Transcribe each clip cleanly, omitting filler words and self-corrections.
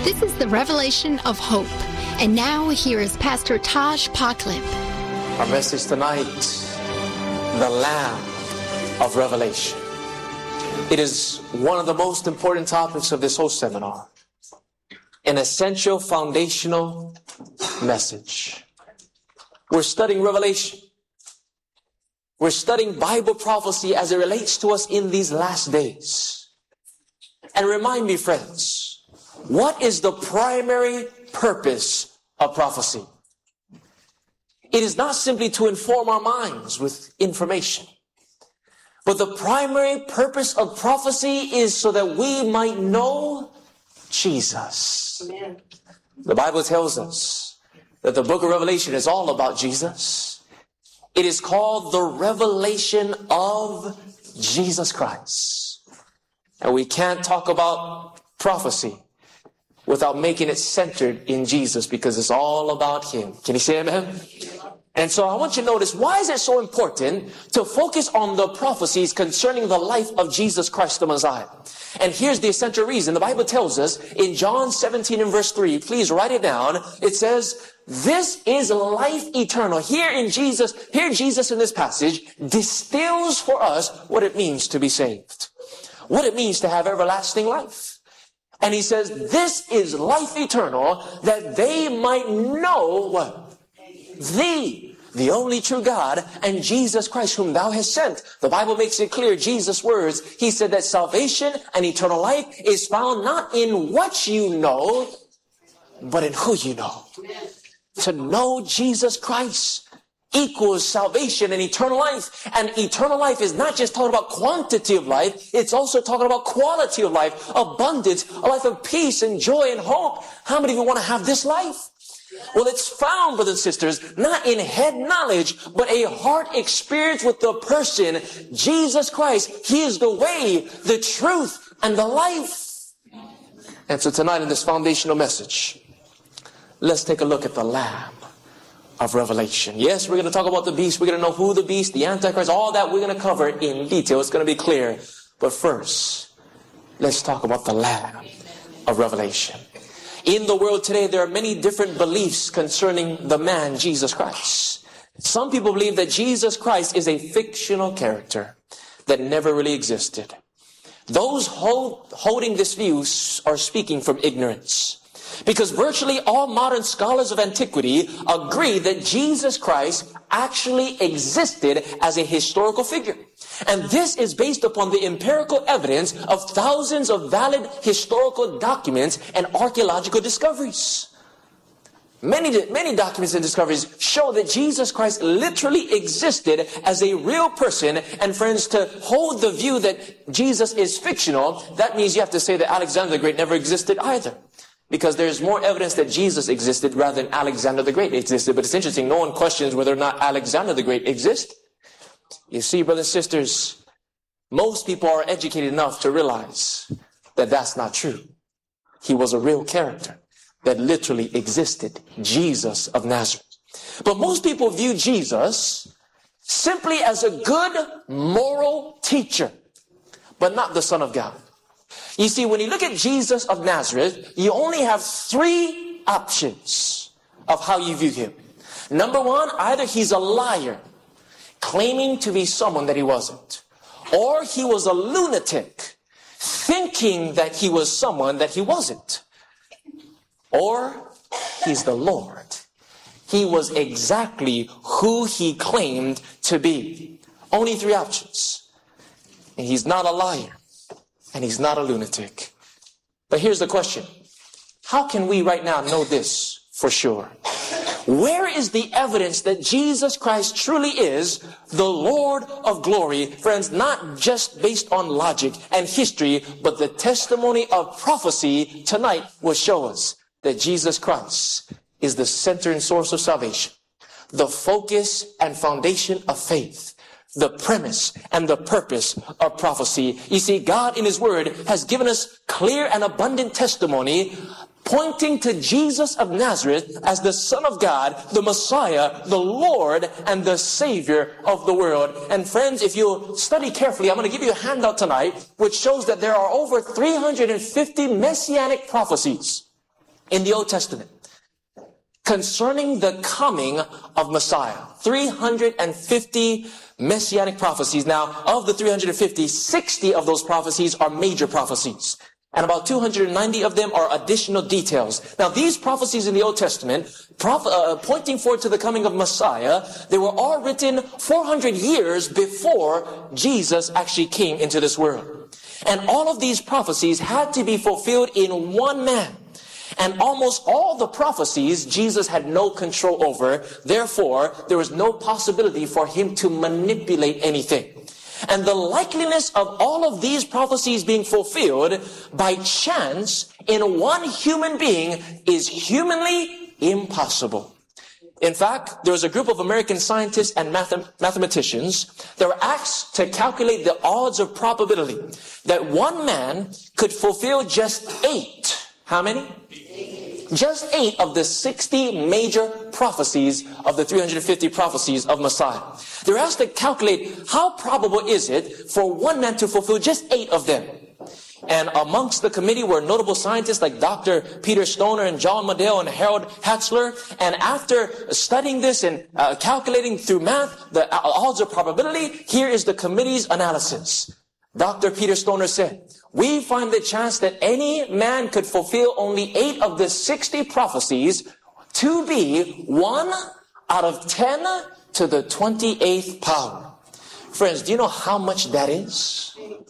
This is the Revelation of Hope. And now here is Pastor Taj Poklip. Our message tonight, the Lamb of Revelation. It is one of the most important topics of this whole seminar. An essential foundational message. We're studying Revelation. We're studying Bible prophecy as it relates to us in these last days. And remind me, friends, what is the primary purpose of prophecy? It is not simply to inform our minds with information. But the primary purpose of prophecy is so that we might know Jesus. Amen. The Bible tells us that the book of Revelation is all about Jesus. It is called the revelation of Jesus Christ. And we can't talk about prophecy without making it centered in Jesus, because it's all about Him. Can you say amen? And so I want you to notice, why is it so important to focus on the prophecies concerning the life of Jesus Christ the Messiah? And here's the essential reason. The Bible tells us in John 17 and verse 3, please write it down. It says, this is life eternal. Here Jesus in this passage distills for us what it means to be saved. What it means to have everlasting life. And he says, this is life eternal, that they might know what? Thee, the only true God, and Jesus Christ, whom thou hast sent. The Bible makes it clear, Jesus' words. He said that salvation and eternal life is found not in what you know, but in who you know. To know Jesus Christ equals salvation and eternal life. And eternal life is not just talking about quantity of life, it's also talking about quality of life, abundance, a life of peace and joy and hope. How many of you want to have this life? Well, it's found, brothers and sisters, not in head knowledge, but a heart experience with the person, Jesus Christ. He is the way, the truth, and the life. And so tonight in this foundational message, let's take a look at the Lamb of Revelation. Yes, we're going to talk about the beast. We're going to know who the beast, the Antichrist, all that we're going to cover in detail. It's going to be clear. But first, let's talk about the Lamb of Revelation. In the world today, there are many different beliefs concerning the man, Jesus Christ. Some people believe that Jesus Christ is a fictional character that never really existed. Those holding this view are speaking from ignorance. Because virtually all modern scholars of antiquity agree that Jesus Christ actually existed as a historical figure. And this is based upon the empirical evidence of thousands of valid historical documents and archaeological discoveries. Many documents and discoveries show that Jesus Christ literally existed as a real person. And friends, to hold the view that Jesus is fictional, that means you have to say that Alexander the Great never existed either. Because there's more evidence that Jesus existed rather than Alexander the Great existed. But it's interesting, no one questions whether or not Alexander the Great exists. You see, brothers and sisters, most people are educated enough to realize that that's not true. He was a real character that literally existed, Jesus of Nazareth. But most people view Jesus simply as a good moral teacher, but not the Son of God. You see, when you look at Jesus of Nazareth, you only have three options of how you view him. Number one, either he's a liar, claiming to be someone that he wasn't. Or he was a lunatic, thinking that he was someone that he wasn't. Or he's the Lord. He was exactly who he claimed to be. Only three options. And he's not a liar. And he's not a lunatic. But here's the question. How can we right now know this for sure? Where is the evidence that Jesus Christ truly is the Lord of glory? Friends, not just based on logic and history, but the testimony of prophecy tonight will show us that Jesus Christ is the center and source of salvation, the focus and foundation of faith, the premise and the purpose of prophecy. You see, God in His Word has given us clear and abundant testimony pointing to Jesus of Nazareth as the Son of God, the Messiah, the Lord, and the Savior of the world. And friends, if you study carefully, I'm going to give you a handout tonight which shows that there are over 350 messianic prophecies. in the Old Testament concerning the coming of Messiah. 350 messianic prophecies. Now, of the 350, 60 of those prophecies are major prophecies. And about 290 of them are additional details. Now, these prophecies in the Old Testament, pointing forward to the coming of Messiah, they were all written 400 years before Jesus actually came into this world. And all of these prophecies had to be fulfilled in one man. And almost all the prophecies Jesus had no control over. Therefore, there was no possibility for him to manipulate anything. And the likeliness of all of these prophecies being fulfilled by chance in one human being is humanly impossible. In fact, there was a group of American scientists and mathematicians that were asked to calculate the odds of probability that one man could fulfill just 8. How many? Just 8 of the 60 major prophecies of the 350 prophecies of Messiah. They're asked to calculate how probable is it for one man to fulfill just 8 of them. And amongst the committee were notable scientists like Dr. Peter Stoner and John Modell and Harold Hatzler. And after studying this and calculating through math the odds of probability, here is the committee's analysis. Dr. Peter Stoner said, "We find the chance that any man could fulfill only 8 of the 60 prophecies to be 1 out of 10 to the 28th power." Friends, do you know how much that is?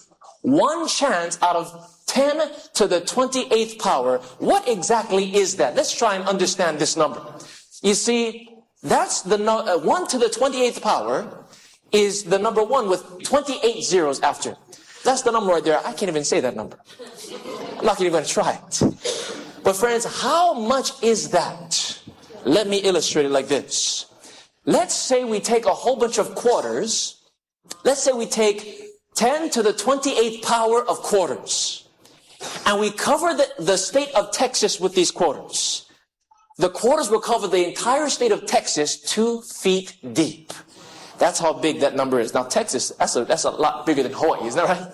1 chance out of 10 to the 28th power. What exactly is that? Let's try and understand this number. You see, that's the 1 to the 28th power is the number 1 with 28 zeros after it. That's the number right there. I can't even say that number. I'm not even going to try it. But friends, how much is that? Let me illustrate it like this. Let's say we take a whole bunch of quarters. Let's say we take 10 to the 28th power of quarters. And we cover the state of Texas with these quarters. The quarters will cover the entire state of Texas 2 feet deep. That's how big that number is. Now, Texas, that's a lot bigger than Hawaii, isn't that right?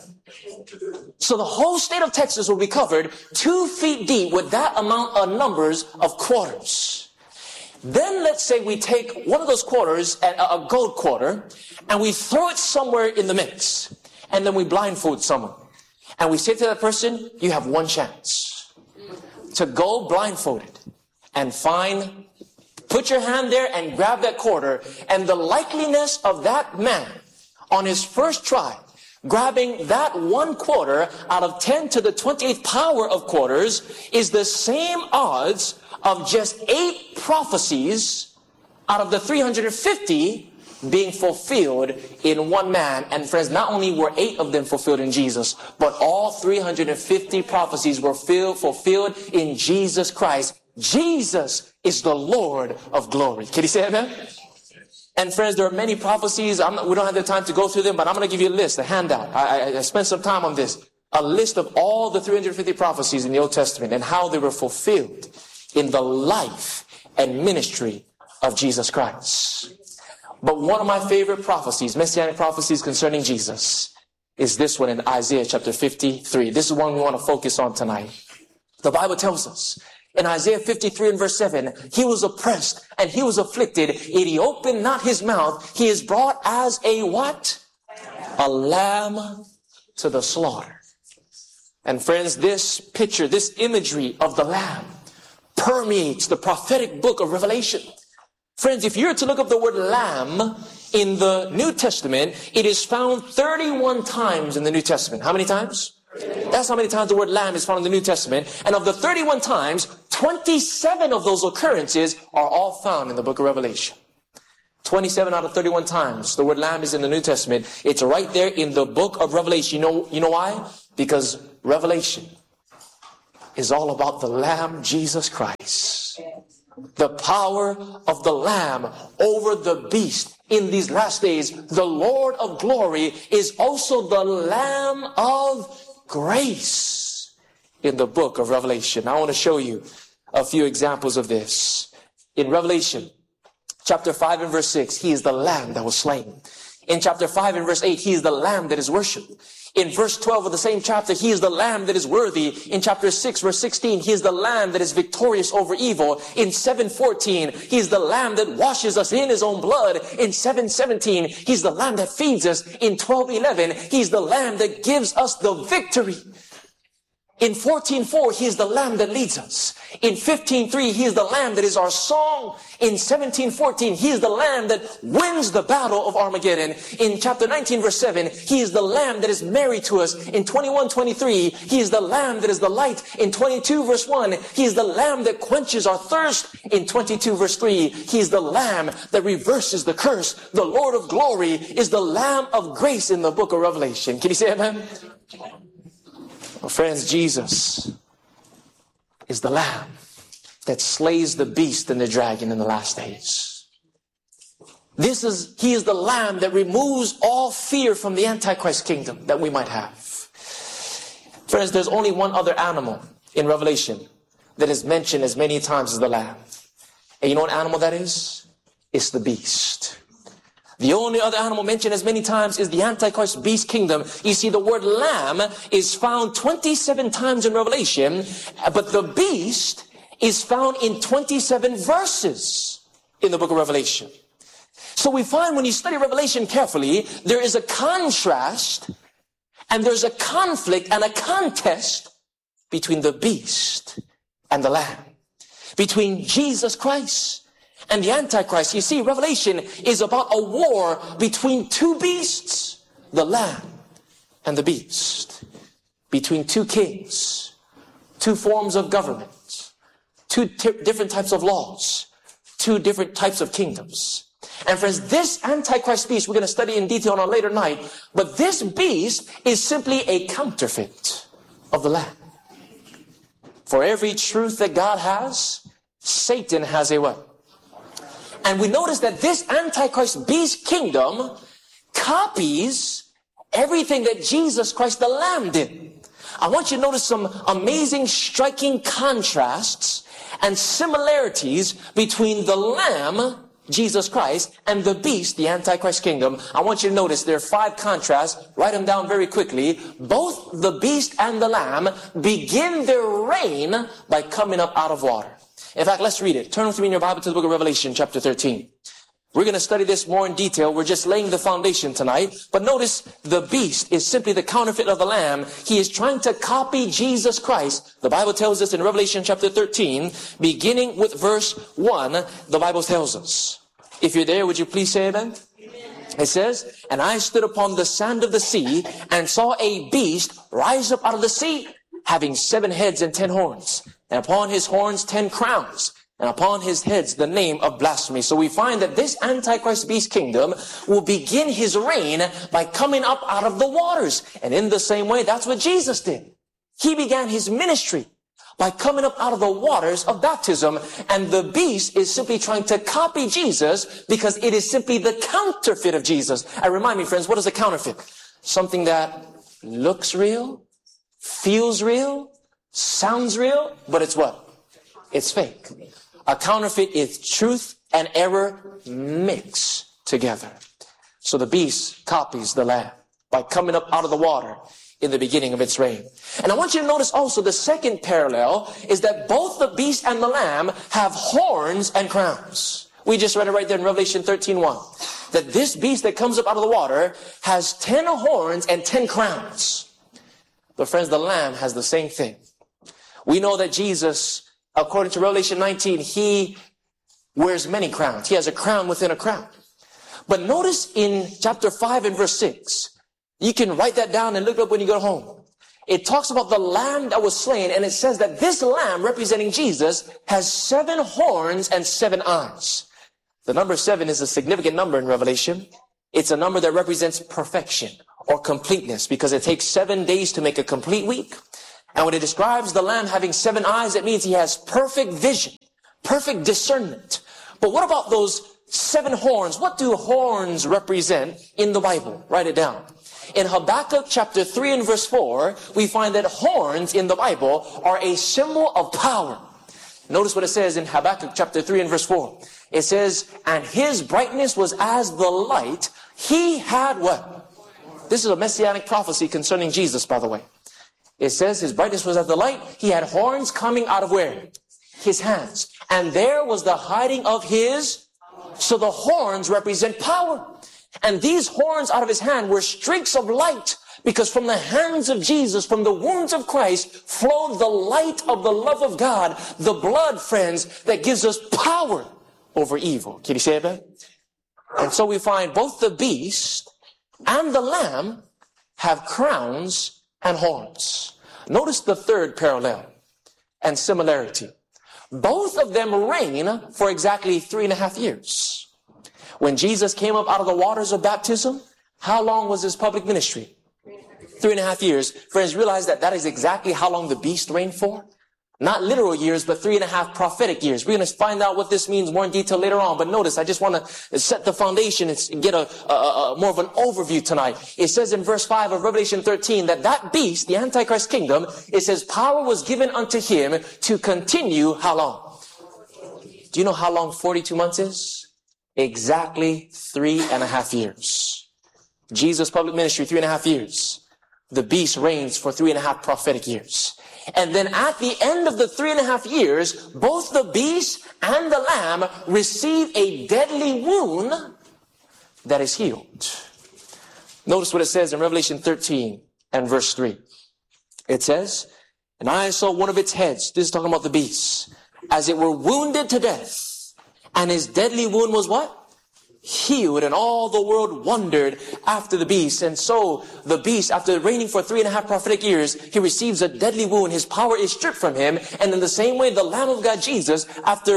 So the whole state of Texas will be covered 2 feet deep with that amount of numbers of quarters. Then let's say we take one of those quarters, a gold quarter, and we throw it somewhere in the mix. And then we blindfold someone. And we say to that person, you have 1 chance to go blindfolded and find. Put your hand there and grab that quarter, and the likeliness of that man on his first try, grabbing that 1 quarter out of 10 to the 28th power of quarters is the same odds of just 8 prophecies out of the 350 being fulfilled in one man. And friends, not only were 8 of them fulfilled in Jesus, but all 350 prophecies were fulfilled in Jesus Christ. Jesus is the Lord of glory. Can you say amen? And friends, there are many prophecies. We don't have the time to go through them, but I'm going to give you a list, a handout. I spent some time on this. A list of all the 350 prophecies in the Old Testament and how they were fulfilled in the life and ministry of Jesus Christ. But one of my favorite prophecies, messianic prophecies concerning Jesus, is this one in Isaiah chapter 53. This is one we want to focus on tonight. The Bible tells us in Isaiah 53 and verse 7, he was oppressed and he was afflicted, yet he opened not his mouth. He is brought as a what? A lamb to the slaughter. And friends, this picture, this imagery of the lamb permeates the prophetic book of Revelation. Friends, if you were to look up the word lamb in the New Testament, it is found 31 times in the New Testament. How many times? That's how many times the word lamb is found in the New Testament. And of the 31 times, 27 of those occurrences are all found in the book of Revelation. 27 out of 31 times the word lamb is in the New Testament. It's right there in the book of Revelation. You know why? Because Revelation is all about the Lamb, Jesus Christ. The power of the Lamb over the beast. In these last days, the Lord of glory is also the Lamb of grace in the book of Revelation. I want to show you a few examples of this. In Revelation chapter 5 and verse 6, he is the Lamb that was slain. In chapter 5 and verse 8, he is the Lamb that is worshipped. In verse 12 of the same chapter, he is the Lamb that is worthy. In chapter 6, verse 16, he is the Lamb that is victorious over evil. In 7:14, he is the Lamb that washes us in his own blood. In 7:17, he's the Lamb that feeds us. In 12:11, he's the Lamb that gives us the victory. In 14:4, he is the Lamb that leads us. In 15:3, he is the Lamb that is our song. In 17:14, he is the Lamb that wins the battle of Armageddon. In chapter 19, verse 7, he is the Lamb that is married to us. In 21:23, he is the Lamb that is the light. In 22, verse 1, he is the Lamb that quenches our thirst. In 22, verse 3, he is the Lamb that reverses the curse. The Lord of glory is the Lamb of grace in the book of Revelation. Can you say amen? Well, friends, Jesus is the Lamb that slays the beast and the dragon in the last days. He is the Lamb that removes all fear from the Antichrist kingdom that we might have. Friends, there's only one other animal in Revelation that is mentioned as many times as the Lamb. And you know what animal that is? It's the beast. The only other animal mentioned as many times is the Antichrist beast kingdom. You see, the word lamb is found 27 times in Revelation, but the beast is found in 27 verses in the book of Revelation. So we find when you study Revelation carefully, there is a contrast and there's a conflict and a contest between the beast and the lamb, between Jesus Christ and the Antichrist. You see, Revelation is about a war between two beasts, the Lamb and the beast, between two kings, two forms of government, two different types of laws, two different types of kingdoms. And friends, this Antichrist beast we're going to study in detail on a later night, but this beast is simply a counterfeit of the Lamb. For every truth that God has, Satan has a what? And we notice that this Antichrist beast kingdom copies everything that Jesus Christ the Lamb did. I want you to notice some amazing, striking contrasts and similarities between the Lamb, Jesus Christ, and the beast, the Antichrist kingdom. I want you to notice there are 5 contrasts. Write them down very quickly. Both the beast and the Lamb begin their reign by coming up out of water. In fact, let's read it. Turn with me in your Bible to the book of Revelation, chapter 13. We're going to study this more in detail. We're just laying the foundation tonight. But notice the beast is simply the counterfeit of the Lamb. He is trying to copy Jesus Christ. The Bible tells us in Revelation chapter 13, beginning with verse 1, the Bible tells us. If you're there, would you please say amen? It says, "And I stood upon the sand of the sea and saw a beast rise up out of the sea, having 7 heads and 10 horns. And upon his horns 10 crowns, and upon his heads the name of blasphemy." So we find that this Antichrist beast kingdom will begin his reign by coming up out of the waters. And in the same way, that's what Jesus did. He began his ministry by coming up out of the waters of baptism. And the beast is simply trying to copy Jesus because it is simply the counterfeit of Jesus. And remind me, friends, what is a counterfeit? Something that looks real, feels real, sounds real, but it's what? It's fake. A counterfeit is truth and error mixed together. So the beast copies the Lamb by coming up out of the water in the beginning of its reign. And I want you to notice also the second parallel is that both the beast and the Lamb have horns and crowns. We just read it right there in Revelation 13:1. That this beast that comes up out of the water has 10 horns and 10 crowns. But friends, the Lamb has the same thing. We know that Jesus, according to Revelation 19, he wears many crowns. He has a crown within a crown. But notice in chapter 5 and verse 6, you can write that down and look it up when you go home. It talks about the Lamb that was slain, and it says that this Lamb, representing Jesus, has 7 horns and 7 eyes. The number 7 is a significant number in Revelation. It's a number that represents perfection or completeness because it takes 7 days to make a complete week. And when it describes the Lamb having 7 eyes, it means he has perfect vision, perfect discernment. But what about those 7 horns? What do horns represent in the Bible? Write it down. In Habakkuk chapter 3 and verse 4, we find that horns in the Bible are a symbol of power. Notice what it says in Habakkuk chapter 3 and verse 4. It says, and his brightness was as the light. He had what? This is a messianic prophecy concerning Jesus, by the way. It says his brightness was as the light. He had horns coming out of where? His hands. And there was the hiding of his. So the horns represent power. And these horns out of his hand were streaks of light. Because from the hands of Jesus, from the wounds of Christ, flowed the light of the love of God. The blood, friends, that gives us power over evil. Can you say that? And so we find both the beast and the lamb have crowns and horns. Notice the third parallel and similarity. Both of them reign for exactly 3.5 years. When Jesus came up out of the waters of baptism, how long was his public ministry? 3.5 years. Friends, realize that that is exactly how long the beast reigned for. Not literal years, but 3.5 prophetic years. We're going to find out what this means more in detail later on. But notice, I just want to set the foundation and get a more of an overview tonight. It says in verse 5 of Revelation 13 that beast, the Antichrist kingdom, it says power was given unto him to continue how long? Do you know how long 42 months is? Exactly 3.5 years. Jesus' public ministry, 3.5 years. The beast reigns for 3.5 prophetic years. And then at the end of the 3.5 years, both the beast and the lamb receive a deadly wound that is healed. Notice what it says in Revelation 13 and verse 3. It says, and I saw one of its heads, this is talking about the beast, as it were wounded to death. And his deadly wound was what? Healed, and all the world wondered after the beast. And so the beast, after reigning for 3.5 prophetic years, he receives a deadly wound. His power is stripped from him. And in the same way, the Lamb of God, Jesus, after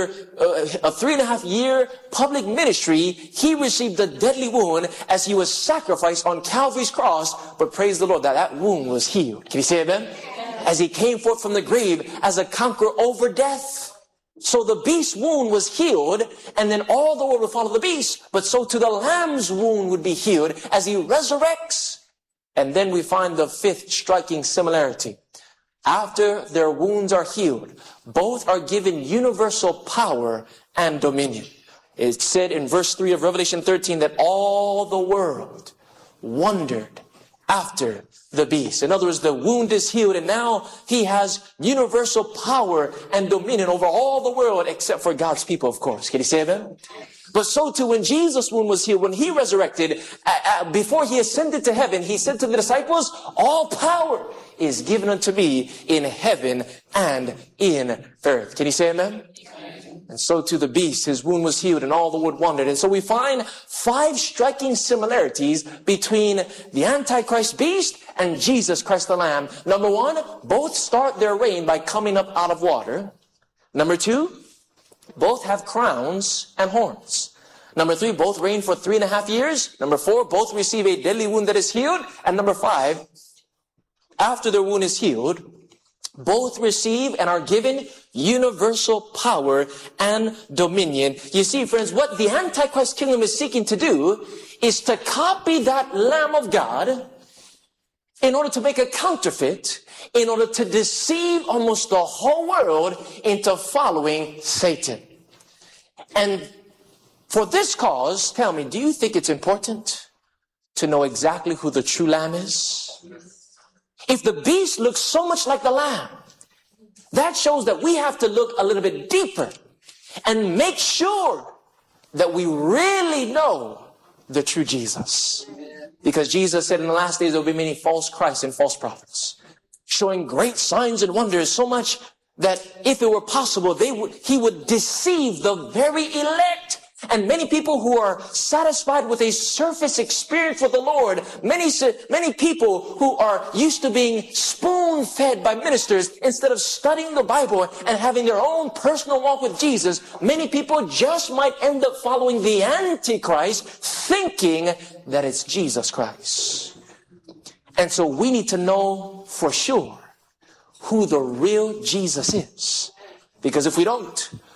a 3.5 year public ministry, he received a deadly wound as he was sacrificed on Calvary's cross. But praise the Lord, that wound was healed. Can you say amen? As he came forth from the grave as a conqueror over death. So the beast's wound was healed, and then all the world will follow the beast, but so too the lamb's wound would be healed as he resurrects. And then we find the fifth striking similarity. After their wounds are healed, both are given universal power and dominion. It's said in verse 3 of Revelation 13 that all the world wondered after the beast. In other words, the wound is healed, and now he has universal power and dominion over all the world except for God's people, of course. Can you say amen? But so too, when Jesus' wound was healed, when he resurrected, before he ascended to heaven, he said to the disciples, all power is given unto me in heaven and in earth. Can you say amen? And so to the beast, his wound was healed and all the world wondered. And so we find 5 striking similarities between the Antichrist beast and Jesus Christ the Lamb. Number 1, both start their reign by coming up out of water. Number 2, both have crowns and horns. Number 3, both reign for 3.5 years. Number 4, both receive a deadly wound that is healed. And number 5, after their wound is healed, both receive and are given universal power and dominion. You see, friends, what the Antichrist kingdom is seeking to do is to copy that Lamb of God in order to make a counterfeit, in order to deceive almost the whole world into following Satan. And for this cause, tell me, do you think it's important to know exactly who the true Lamb is? If the beast looks so much like the Lamb, that shows that we have to look a little bit deeper and make sure that we really know the true Jesus. Because Jesus said in the last days there will be many false Christs and false prophets, showing great signs and wonders, so much that if it were possible, he would deceive the very elect. And many people who are satisfied with a surface experience with the Lord, many people who are used to being spoon-fed by ministers instead of studying the Bible and having their own personal walk with Jesus, many people just might end up following the Antichrist, thinking that it's Jesus Christ. And so we need to know for sure who the real Jesus is. Because if we don't,